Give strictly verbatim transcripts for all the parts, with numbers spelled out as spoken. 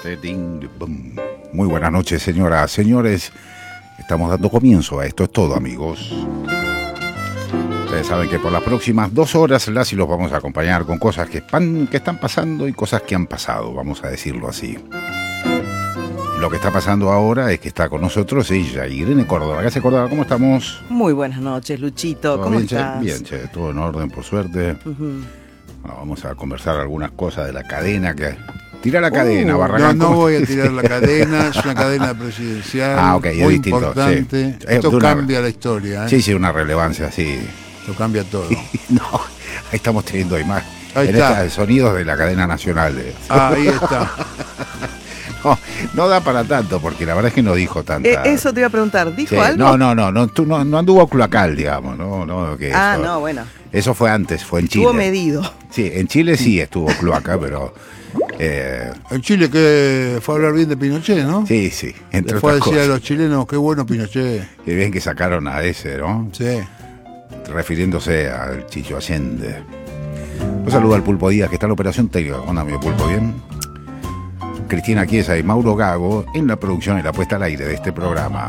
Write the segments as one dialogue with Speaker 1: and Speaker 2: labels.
Speaker 1: Muy buenas noches, señoras, señores. Estamos dando comienzo a Esto es Todo, amigos. Ustedes saben que por las próximas dos horas las y los vamos a acompañar con cosas que, pan, que están pasando y cosas que han pasado, vamos a decirlo así. Lo que está pasando ahora es que está con nosotros ella, Irene Córdoba. ¿Qué hace, Córdoba? ¿Cómo estamos?
Speaker 2: Muy buenas noches, Luchito. ¿Cómo
Speaker 1: bien,
Speaker 2: estás?
Speaker 1: Che? Bien, che, todo en orden, por suerte. Uh-huh. Bueno, vamos a conversar algunas cosas de la cadena que... Tira la cadena, uh, Barragán.
Speaker 3: No, no voy a tirar la cadena, es una cadena presidencial
Speaker 1: ah, okay,
Speaker 3: muy
Speaker 1: distinto,
Speaker 3: importante.
Speaker 1: Sí.
Speaker 3: Esto
Speaker 1: una...
Speaker 3: cambia la historia. ¿eh?
Speaker 1: Sí, sí, una relevancia, sí.
Speaker 3: Esto cambia todo.
Speaker 1: No, ahí estamos teniendo imagen.
Speaker 3: Ahí
Speaker 1: en
Speaker 3: está.
Speaker 1: Esta, sonidos de la cadena nacional. De...
Speaker 3: Ah, ahí está.
Speaker 1: No, no da para tanto, porque la verdad es que no dijo tanta...
Speaker 2: Eh, eso te iba a preguntar, ¿dijo
Speaker 1: sí,
Speaker 2: algo?
Speaker 1: No, no, no, no, tú, no, no anduvo cloacal, digamos, no, no, que
Speaker 2: Ah,
Speaker 1: eso,
Speaker 2: no, bueno.
Speaker 1: Eso fue antes, fue en Chile.
Speaker 2: Estuvo medido.
Speaker 1: Sí, en Chile sí estuvo cloaca, pero... Eh...
Speaker 3: En Chile que fue a hablar bien de Pinochet, ¿no?
Speaker 1: Sí, sí.
Speaker 3: Entre fue a decir cosas. A los chilenos, qué bueno Pinochet.
Speaker 1: Qué bien que sacaron a ese, ¿no?
Speaker 3: Sí.
Speaker 1: Refiriéndose al Chicho Allende. Un saludo al Pulpo Díaz, que está en la operación técnica. ¿Cómo anda, mi Pulpo? ¿Bien? Cristina Chiesa y Mauro Gago en la producción y la puesta al aire de este programa.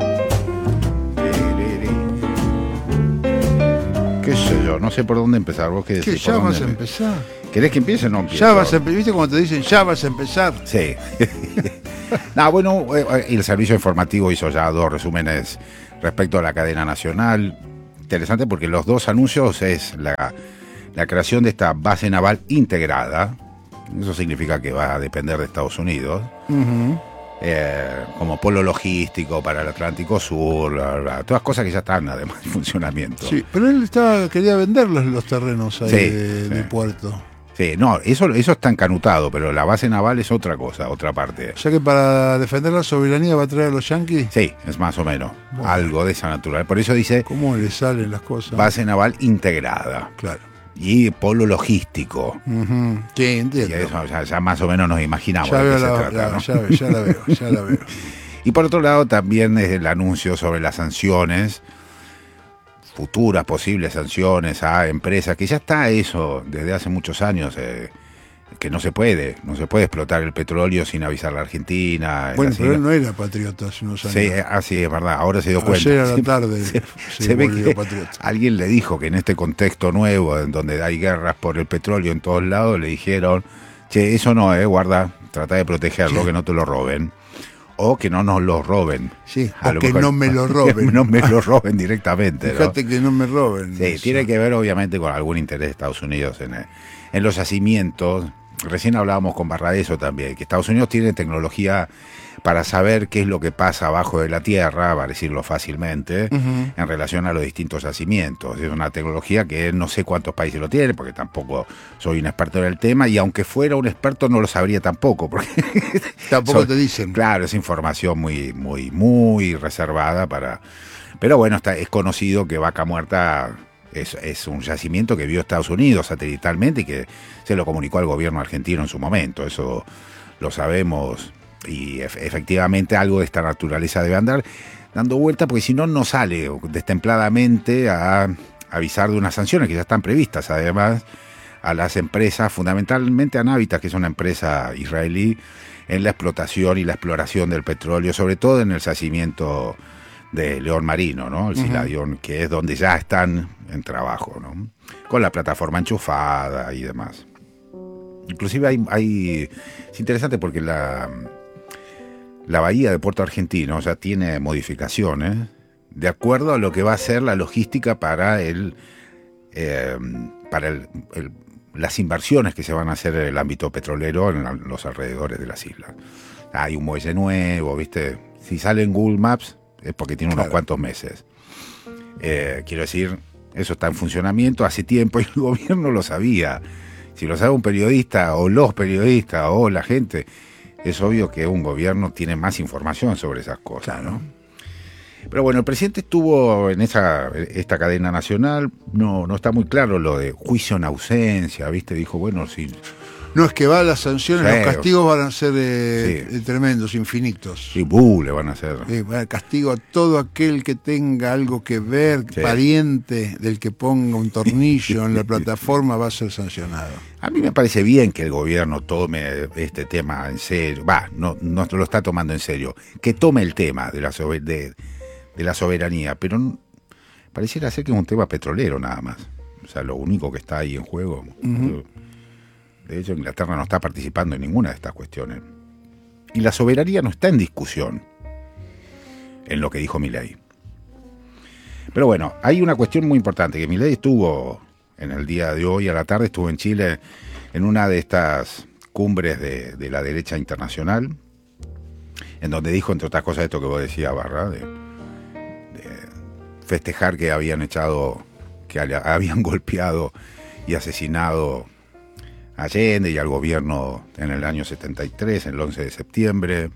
Speaker 1: ¿Qué sé yo? No sé por dónde empezar. ¿Vos qué decís?
Speaker 3: ¿Qué ya vas a empezar?
Speaker 1: ¿Querés que empiece o no empiece?
Speaker 3: Ya vas a empezar. ¿Viste cuando te dicen ya vas a empezar?
Speaker 1: Sí. No, bueno, el servicio informativo hizo ya dos resúmenes respecto a la cadena nacional. Interesante porque los dos anuncios es la, la creación de esta base naval integrada. Eso significa que va a depender de Estados Unidos. Uh-huh. Eh, como polo logístico para el Atlántico Sur, bla, bla, todas cosas que ya están además en funcionamiento.
Speaker 3: Sí, pero él estaba, quería vender los, los terrenos ahí
Speaker 1: sí,
Speaker 3: de,
Speaker 1: sí.
Speaker 3: del puerto.
Speaker 1: Sí, no, eso, eso está encanutado, pero la base naval es otra cosa, otra parte.
Speaker 3: O sea que para defender la soberanía va a traer a los yanquis.
Speaker 1: Sí, es más o menos, bueno, algo de esa naturaleza. Por eso dice...
Speaker 3: ¿Cómo le salen las cosas?
Speaker 1: Base naval integrada.
Speaker 3: Claro.
Speaker 1: Y polo logístico.
Speaker 3: Uh-huh. Sí, entiendo.
Speaker 1: Y eso ya, ya más o menos nos imaginamos
Speaker 3: ya
Speaker 1: de qué
Speaker 3: la,
Speaker 1: se trata,
Speaker 3: la,
Speaker 1: ¿no?
Speaker 3: ya, ya la veo, ya la veo.
Speaker 1: Y por otro lado también es el anuncio sobre las sanciones, futuras posibles sanciones a empresas, que ya está eso desde hace muchos años, eh, que no se puede, no se puede explotar el petróleo sin avisar a la Argentina.
Speaker 3: Bueno,
Speaker 1: así,
Speaker 3: pero él no era patriota hace unos años.
Speaker 1: Sí, así es verdad, ahora se dio cuenta.
Speaker 3: Ayer a la tarde
Speaker 1: se,
Speaker 3: se,
Speaker 1: se ve que
Speaker 3: patriota.
Speaker 1: Alguien le dijo que en este contexto nuevo, en donde hay guerras por el petróleo en todos lados, le dijeron, che, eso no, eh, guarda, trata de protegerlo, sí, que no te lo roben. O que no nos lo roben.
Speaker 3: Sí,
Speaker 1: a
Speaker 3: o
Speaker 1: lo
Speaker 3: que
Speaker 1: mejor,
Speaker 3: no me lo roben.
Speaker 1: Que no me lo roben directamente.
Speaker 3: Fíjate, ¿no? Que no me roben.
Speaker 1: Sí,
Speaker 3: eso.
Speaker 1: Tiene que ver obviamente con algún interés de Estados Unidos en, el, en los yacimientos. Recién hablábamos con Barradeso también, que Estados Unidos tiene tecnología para saber qué es lo que pasa abajo de la tierra, para decirlo fácilmente, uh-huh, en relación a los distintos yacimientos. Es una tecnología que no sé cuántos países lo tienen, porque tampoco soy un experto en el tema, y aunque fuera un experto no lo sabría tampoco, porque
Speaker 3: tampoco
Speaker 1: son,
Speaker 3: te dicen.
Speaker 1: Claro, es información muy, muy, muy reservada para... Pero bueno, está, es conocido que Vaca Muerta... Es, es un yacimiento que vio Estados Unidos satelitalmente y que se lo comunicó al gobierno argentino en su momento. Eso lo sabemos y ef- efectivamente algo de esta naturaleza debe andar dando vuelta, porque si no, no sale destempladamente a avisar de unas sanciones que ya están previstas, además, a las empresas, fundamentalmente a Navitas, que es una empresa israelí, en la explotación y la exploración del petróleo, sobre todo en el yacimiento de León Marino, ¿no? El Siladión, uh-huh, que es donde ya están en trabajo, ¿no? Con la plataforma enchufada y demás. Inclusive hay, hay es interesante porque la, la bahía de Puerto Argentino ya tiene modificaciones de acuerdo a lo que va a ser la logística para el eh, para el, el, las inversiones que se van a hacer en el ámbito petrolero en los alrededores de las islas. Hay un muelle nuevo, ¿viste? Si sale en Google Maps es porque tiene unos, claro, cuantos meses. Eh, quiero decir, eso está en funcionamiento hace tiempo y el gobierno lo sabía. Si lo sabe un periodista o los periodistas o la gente, es obvio que un gobierno tiene más información sobre esas cosas, ¿no? Pero bueno, el presidente estuvo en esa esta cadena nacional, no, no está muy claro lo de juicio en ausencia, ¿viste? Dijo, bueno, si
Speaker 3: No, es que va las sanciones,
Speaker 1: Sí,
Speaker 3: los castigos van a ser eh,
Speaker 1: sí.
Speaker 3: tremendos, infinitos.
Speaker 1: Sí, buh, le van a hacer.
Speaker 3: Eh, va castigo a todo aquel que tenga algo que ver,
Speaker 1: Sí.
Speaker 3: pariente del que ponga un tornillo en la plataforma va a ser sancionado.
Speaker 1: A mí me parece bien que el gobierno tome este tema en serio. Va, no, no lo está tomando en serio. Que tome el tema de la, sober- de, de la soberanía, pero n- pareciera ser que es un tema petrolero nada más. O sea, lo único que está ahí en juego.
Speaker 3: Ujú.
Speaker 1: De hecho, Inglaterra no está participando en ninguna de estas cuestiones. Y la soberanía no está en discusión en lo que dijo Milei. Pero bueno, hay una cuestión muy importante, que Milei estuvo en el día de hoy a la tarde, estuvo en Chile en una de estas cumbres de, de la derecha internacional, en donde dijo, entre otras cosas, esto que vos decías, Barra, de, de festejar que habían echado, que habían golpeado y asesinado a Allende y al gobierno en el año setenta y tres, en el once de septiembre.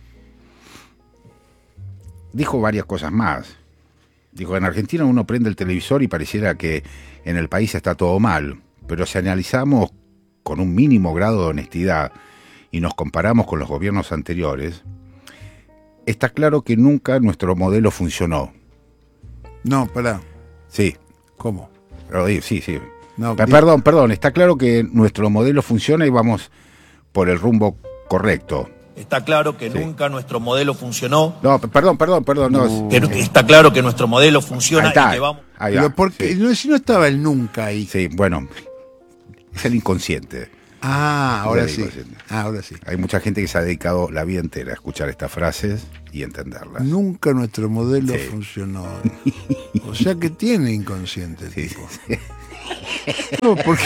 Speaker 1: Dijo varias cosas más. Dijo, en Argentina uno prende el televisor y pareciera que en el país está todo mal, pero si analizamos con un mínimo grado de honestidad y nos comparamos con los gobiernos anteriores, está claro que nunca nuestro modelo funcionó.
Speaker 3: No, pará,
Speaker 1: Sí,
Speaker 3: ¿cómo?
Speaker 1: lo digo, sí, sí.
Speaker 3: No,
Speaker 1: P-
Speaker 3: di-
Speaker 1: Perdón, perdón, está claro que nuestro modelo funciona y vamos por el rumbo correcto.
Speaker 4: Está claro que
Speaker 1: Sí.
Speaker 4: nunca nuestro modelo funcionó.
Speaker 1: No, p- perdón, perdón, perdón. No,
Speaker 4: Que no- está claro que nuestro modelo
Speaker 1: ahí
Speaker 4: funciona
Speaker 1: está.
Speaker 4: y que vamos.
Speaker 1: Ahí va,
Speaker 3: Pero porque
Speaker 1: sí.
Speaker 3: no, si no estaba el nunca ahí.
Speaker 1: Sí, bueno, es el inconsciente.
Speaker 3: Ah, ahora
Speaker 1: Ya
Speaker 3: sí.
Speaker 1: digo, sí.
Speaker 3: Ah, ahora sí.
Speaker 1: Hay mucha gente que se ha dedicado la vida entera a escuchar estas frases y entenderlas.
Speaker 3: Nunca nuestro modelo
Speaker 1: Sí.
Speaker 3: funcionó. O sea que tiene inconsciente el
Speaker 1: Sí,
Speaker 3: tipo. No, porque,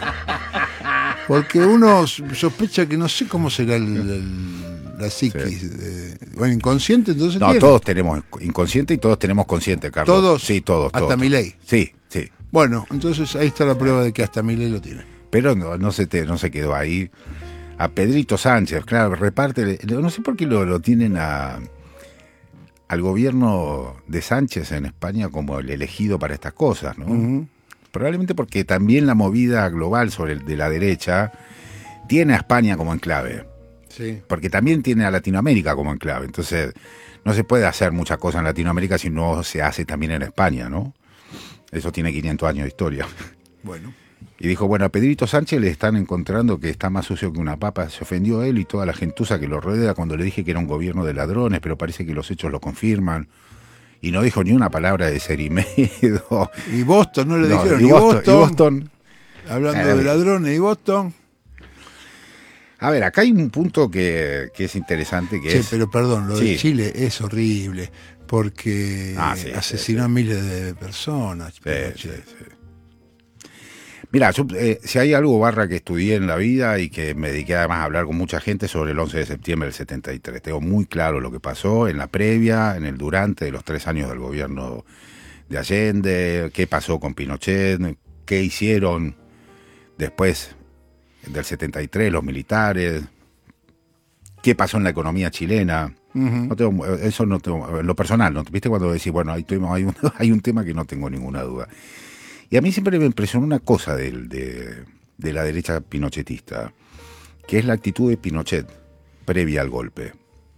Speaker 3: porque uno sospecha que no sé cómo será el, el- la psiquis. de- bueno, inconsciente entonces
Speaker 1: No,
Speaker 3: tiene.
Speaker 1: todos tenemos inconsciente y todos tenemos consciente, Carlos.
Speaker 3: Todos,
Speaker 1: Sí, todos.
Speaker 3: hasta
Speaker 1: todos.
Speaker 3: Milei.
Speaker 1: Sí, sí.
Speaker 3: Bueno, entonces ahí está la prueba de que hasta Milei lo tiene.
Speaker 1: Pero no, no, se te, no se quedó ahí. A Pedrito Sánchez, claro, reparte. No sé por qué lo, lo tienen a, al gobierno de Sánchez en España como el elegido para estas cosas, ¿no?
Speaker 3: Ujú.
Speaker 1: Probablemente porque también la movida global sobre el de la derecha tiene a España como enclave,
Speaker 3: Sí.
Speaker 1: porque también tiene a Latinoamérica como enclave. Entonces, no se puede hacer muchas cosas en Latinoamérica si no se hace también en España, ¿no? Eso tiene quinientos años de historia.
Speaker 3: Bueno.
Speaker 1: Y dijo, bueno, a Pedrito Sánchez le están encontrando que está más sucio que una papa. Se ofendió él y toda la gentuza que lo rodea cuando le dije que era un gobierno de ladrones, pero parece que los hechos lo confirman. Y no dijo ni una palabra de Cerimedo.
Speaker 3: Y Boston, no le
Speaker 1: No,
Speaker 3: dijeron.
Speaker 1: y
Speaker 3: Y
Speaker 1: Boston,
Speaker 3: Boston,
Speaker 1: y Boston.
Speaker 3: hablando
Speaker 1: Eh,
Speaker 3: de ladrones, y Boston.
Speaker 1: A ver, acá hay un punto que, que es interesante, que
Speaker 3: Sí,
Speaker 1: es...
Speaker 3: pero perdón, lo de
Speaker 1: Sí.
Speaker 3: Chile es horrible, porque
Speaker 1: Ah, sí,
Speaker 3: asesinó
Speaker 1: sí,
Speaker 3: a miles de personas.
Speaker 1: Sí,
Speaker 3: Pinochet.
Speaker 1: sí, sí. Mira, yo, eh, si hay algo, Barra, que estudié en la vida y que me dediqué además a hablar con mucha gente sobre el once de septiembre del setenta y tres. Tengo muy claro lo que pasó en la previa, en el durante de los tres años del gobierno de Allende, qué pasó con Pinochet, qué hicieron después del setenta y tres los militares, qué pasó en la economía chilena.
Speaker 3: Ujú.
Speaker 1: No tengo, eso no tengo, en lo personal, ¿no? ¿Viste cuando decís, bueno, hay, tema- hay, un, hay un tema que no tengo ninguna duda? Y a mí siempre me impresionó una cosa del- de, de la derecha pinochetista, que es la actitud de Pinochet previa al golpe.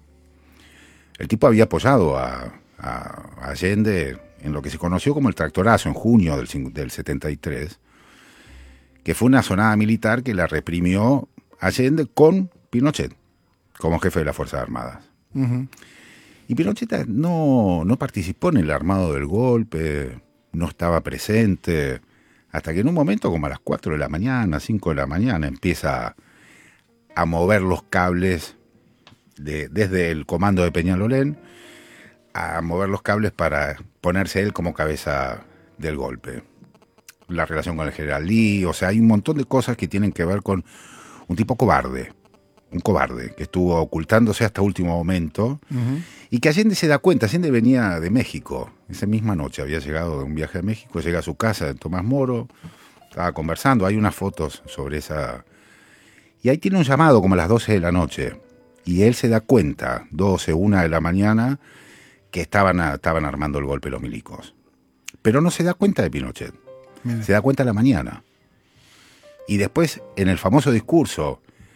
Speaker 1: El tipo había apoyado a, a Allende en lo que se conoció como el tractorazo en junio del, cin- del setenta y tres, que fue una sonada militar que la reprimió Allende con Pinochet como jefe de las Fuerzas Armadas.
Speaker 3: Ujú.
Speaker 1: Y Pinochet no, no participó en el armado del golpe, no estaba presente, hasta que en un momento, como a las cuatro de la mañana, cinco de la mañana, empieza a mover los cables de, desde el comando de Peñalolén, a mover los cables para ponerse él como cabeza del golpe. La relación con el general Lee, o sea, hay un montón de cosas que tienen que ver con un tipo cobarde, un cobarde, que estuvo ocultándose hasta último momento,
Speaker 3: Ujú.
Speaker 1: y que Allende se da cuenta. Allende venía de México, esa misma noche había llegado de un viaje a México, llega a su casa en Tomás Moro, estaba conversando, hay unas fotos sobre esa... Y ahí tiene un llamado como a las doce de la noche, y él se da cuenta, doce, una de la mañana, que estaban, a- estaban armando el golpe los milicos. Pero no se da cuenta de Pinochet,
Speaker 3: Mira.
Speaker 1: se da cuenta a la mañana. Y después, en el famoso discurso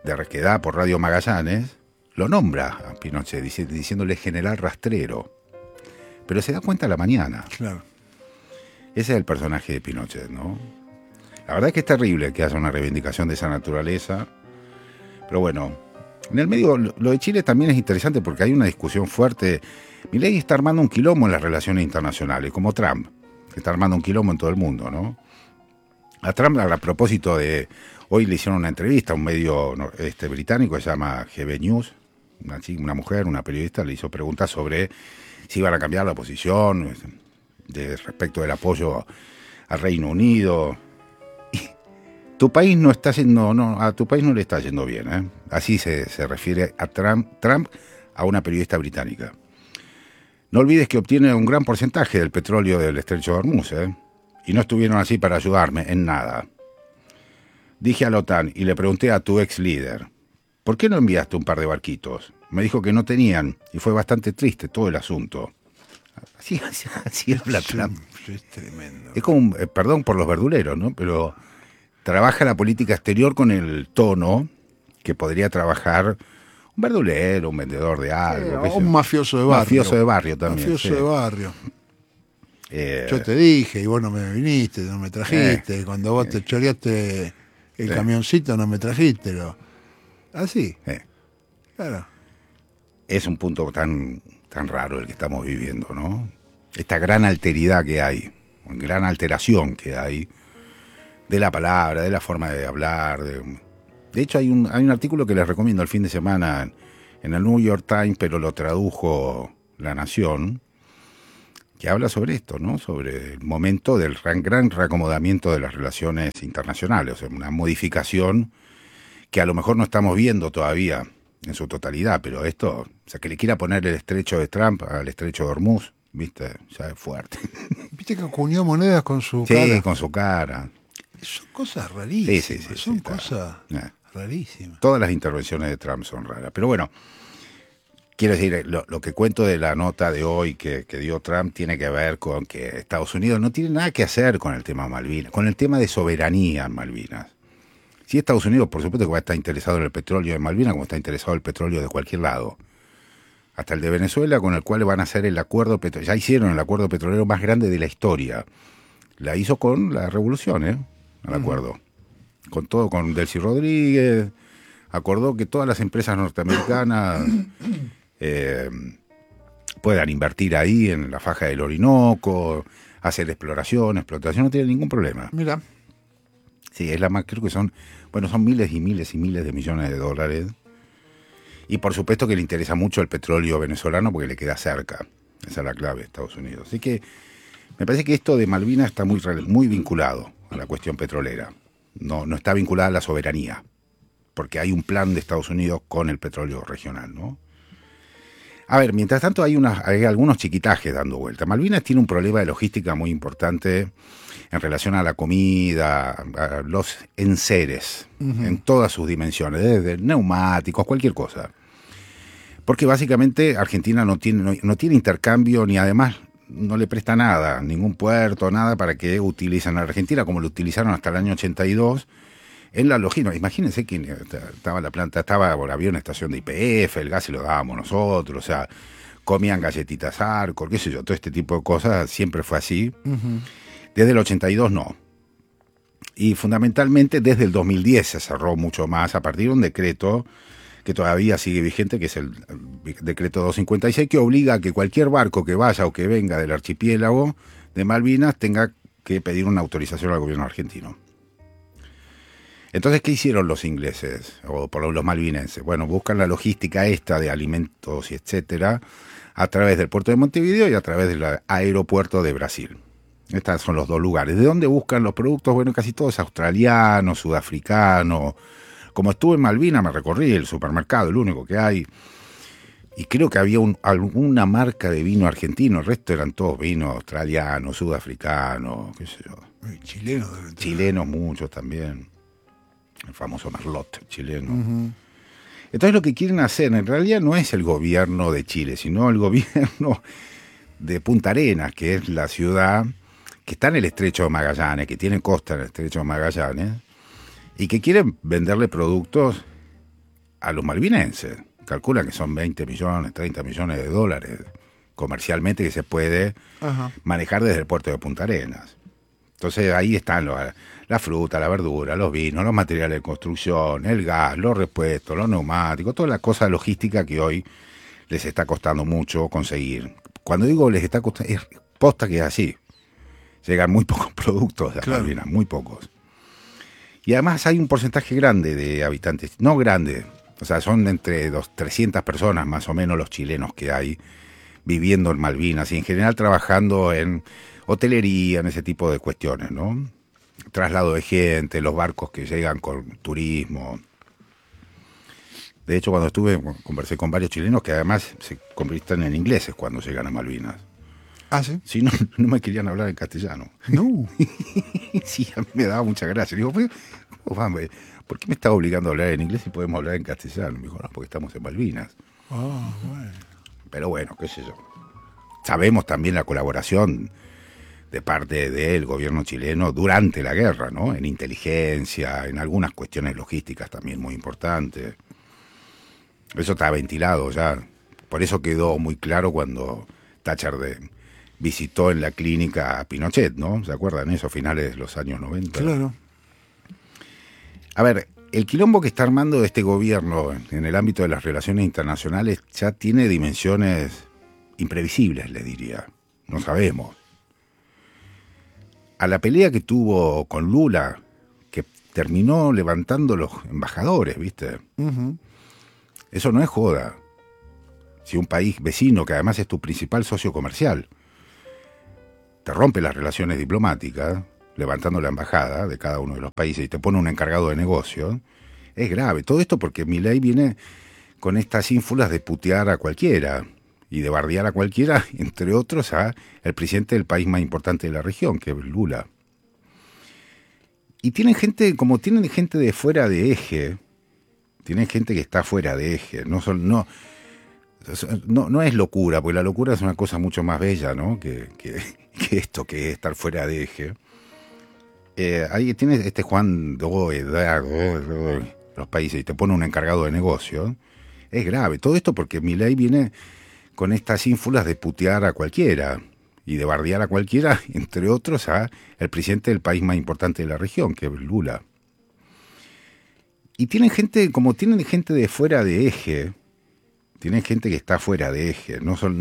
Speaker 1: de que da por Radio Magallanes, lo nombra a Pinochet, dici- diciéndole general rastrero. Pero se da cuenta a la mañana.
Speaker 3: Claro.
Speaker 1: Ese es el personaje de Pinochet, ¿no? La verdad es que es terrible que haya una reivindicación de esa naturaleza. Pero bueno, en el medio, lo de Chile también es interesante porque hay una discusión fuerte. Milei está armando un quilombo en las relaciones internacionales, como Trump, que está armando un quilombo en todo el mundo, ¿no? A Trump, a propósito de... Hoy le hicieron una entrevista a un medio este, británico que se llama G B News. Una, chica, una mujer, una periodista, le hizo preguntas sobre si iban a cambiar la posición de, respecto del apoyo al Reino Unido. Y tu país no está yendo, no, a tu país no le está yendo bien, ¿eh? Así se, se refiere a Trump, Trump a una periodista británica. No olvides que obtiene un gran porcentaje del petróleo del estrecho de Hormuz, ¿eh? Y no estuvieron así para ayudarme en nada. Dije a la OTAN y le pregunté a tu ex líder, ¿por qué no enviaste un par de barquitos? Me dijo que no tenían y fue bastante triste todo el asunto. Así, así, así habla Trump.
Speaker 3: Sí, es tremendo.
Speaker 1: Es como, un, eh, perdón por los verduleros, ¿no? Pero trabaja la política exterior con el tono que podría trabajar un verdulero, un vendedor de algo.
Speaker 3: Eh, un mafioso de barrio.
Speaker 1: Mafioso de barrio también.
Speaker 3: Mafioso
Speaker 1: sí.
Speaker 3: de barrio.
Speaker 1: Eh,
Speaker 3: Yo te dije y vos no me viniste, no me trajiste.
Speaker 1: Eh,
Speaker 3: Cuando vos te choreaste el
Speaker 1: sí.
Speaker 3: camioncito no me trajiste. Lo... Así,
Speaker 1: eh,
Speaker 3: claro.
Speaker 1: es un punto tan, tan raro el que estamos viviendo, ¿no? Esta gran alteridad que hay, gran alteración que hay de la palabra, de la forma de hablar. De, de hecho, hay un, hay un artículo que les recomiendo el fin de semana en, en el New York Times, pero lo tradujo La Nación, que habla sobre esto, ¿no? Sobre el momento del gran, gran reacomodamiento de las relaciones internacionales, o sea, una modificación que a lo mejor no estamos viendo todavía en su totalidad, pero esto, o sea, que le quiera poner el estrecho de Trump al estrecho de Hormuz, ¿viste? Ya es fuerte.
Speaker 3: Viste que acuñó monedas con su
Speaker 1: Sí,
Speaker 3: cara.
Speaker 1: con su cara.
Speaker 3: Son cosas rarísimas.
Speaker 1: Sí, sí, sí,
Speaker 3: son
Speaker 1: sí, está.
Speaker 3: cosas
Speaker 1: Eh.
Speaker 3: rarísimas.
Speaker 1: Todas las intervenciones de Trump son raras. Pero bueno, quiero decir, lo, lo que cuento de la nota de hoy que, que dio Trump tiene que ver con que Estados Unidos no tiene nada que hacer con el tema Malvinas, con el tema de soberanía en Malvinas. Si Estados Unidos, por supuesto que va a estar interesado en el petróleo de Malvinas, como está interesado en el petróleo de cualquier lado. Hasta el de Venezuela, con el cual van a hacer el acuerdo petrolero. Ya hicieron el acuerdo petrolero más grande de la historia. La hizo con la revolución, ¿eh? El acuerdo. Uh-huh. Con todo, con Delcy Rodríguez. Acordó que todas las empresas norteamericanas eh, puedan invertir ahí en la faja del Orinoco, hacer exploración, explotación, no tiene ningún problema.
Speaker 3: Mira.
Speaker 1: Sí, es la más, creo que son, bueno, son miles y miles y miles de millones de dólares. Y por supuesto que le interesa mucho el petróleo venezolano porque le queda cerca. Esa es la clave de Estados Unidos. Así que me parece que esto de Malvinas está muy, muy vinculado a la cuestión petrolera. No, no está vinculada a la soberanía, porque hay un plan de Estados Unidos con el petróleo regional, ¿no? A ver, mientras tanto hay, unas, hay algunos chiquitajes dando vuelta. Malvinas tiene un problema de logística muy importante en relación a la comida, a los enseres, uh-huh. en todas sus dimensiones, desde neumáticos, cualquier cosa. Porque básicamente Argentina no tiene, no, no tiene intercambio ni además no le presta nada, ningún puerto, nada para que utilicen a Argentina como lo utilizaron hasta el año ochenta y dos. En la logística, imagínense que estaba la planta, estaba por avión estación de Y P F, el gas se lo dábamos nosotros, o sea, comían galletitas Arcor, qué sé yo, todo este tipo de cosas, siempre fue así. Uh-huh. Desde el ochenta y dos no. Y fundamentalmente desde el dos mil diez se cerró mucho más a partir de un decreto que todavía sigue vigente, que es el decreto doscientos cincuenta y seis, que obliga a que cualquier barco que vaya o que venga del archipiélago de Malvinas tenga que pedir una autorización al gobierno argentino. Entonces, ¿qué hicieron los ingleses o por los malvinenses? Bueno, buscan la logística esta de alimentos y etcétera a través del puerto de Montevideo y a través del aeropuerto de Brasil. Estos son los dos lugares. ¿De dónde buscan los productos? Bueno, casi todos australianos, sudafricanos. Como estuve en Malvinas, me recorrí el supermercado, el único que hay, y creo que había un, alguna marca de vino argentino, el resto eran todos vinos australianos, sudafricanos, qué sé yo.
Speaker 3: Chilenos.
Speaker 1: Chilenos muchos también. El famoso Merlot chileno. Uh-huh. Entonces lo que quieren hacer en realidad no es el gobierno de Chile, sino el gobierno de Punta Arenas, que es la ciudad que está en el estrecho de Magallanes, que tiene costa en el estrecho de Magallanes, y que quieren venderle productos a los malvinenses. Calculan que son veinte millones, treinta millones de dólares comercialmente que se puede
Speaker 3: Ajá.
Speaker 1: manejar desde el puerto de Punta Arenas. Entonces ahí están los, la fruta, la verdura, los vinos, los materiales de construcción, el gas, los repuestos, los neumáticos, toda la cosa logística que hoy les está costando mucho conseguir. Cuando digo les está costando, es posta que es así. Llegan muy pocos productos de las
Speaker 3: Claro.
Speaker 1: Malvinas, muy pocos. Y además hay un porcentaje grande de habitantes, no grande, o sea, son entre dos, trescientas personas más o menos los chilenos que hay viviendo en Malvinas y en general trabajando en hotelería, en ese tipo de cuestiones, ¿no? Traslado de gente, los barcos que llegan con turismo. De hecho, cuando estuve, conversé con varios chilenos que además se convierten en ingleses cuando llegan a Malvinas.
Speaker 3: Ah, sí.
Speaker 1: Si no, no me querían hablar en castellano.
Speaker 3: No.
Speaker 1: Sí, a mí me daba mucha gracia. Digo, ¿por qué, ¿por qué me está obligando a hablar en inglés si podemos hablar en castellano? Me dijo, no, porque estamos en Malvinas.
Speaker 3: Ah, bueno.
Speaker 1: Pero bueno, qué sé yo. Sabemos también la colaboración de parte del gobierno chileno durante la guerra, ¿no? En inteligencia, en algunas cuestiones logísticas también muy importantes. Eso está ventilado ya. Por eso quedó muy claro cuando Thatcher de, visitó en la clínica a Pinochet, ¿no? ¿Se acuerdan eso? Finales de los años noventa.
Speaker 3: Claro.
Speaker 1: A ver, el quilombo que está armando este gobierno en el ámbito de las relaciones internacionales ya tiene dimensiones imprevisibles, le diría. No sabemos. A la pelea que tuvo con Lula, que terminó levantando los embajadores, ¿viste?
Speaker 3: Uh-huh.
Speaker 1: Eso no es joda. Si un país vecino, que además es tu principal socio comercial, te rompe las relaciones diplomáticas, levantando la embajada de cada uno de los países y te pone un encargado de negocio, es grave. Todo esto porque Milei viene con estas ínfulas de putear a cualquiera y de bardear a cualquiera, entre otros a el presidente del país más importante de la región, que es Lula. Y tienen gente, como tienen gente de fuera de eje, tienen gente que está fuera de eje, no son, no, no, no es locura, porque la locura es una cosa mucho más bella, ¿no? Que, que, que esto, que es estar fuera de eje. Eh, ahí tienes este Juan Doe, los países, y te pone un encargado de negocio. Es grave. Todo esto porque Milei viene con estas ínfulas de putear a cualquiera y de bardear a cualquiera, entre otros a el presidente del país más importante de la región, que es Lula. Y tienen gente, como tienen gente de fuera de eje, tienen gente que está fuera de eje, no son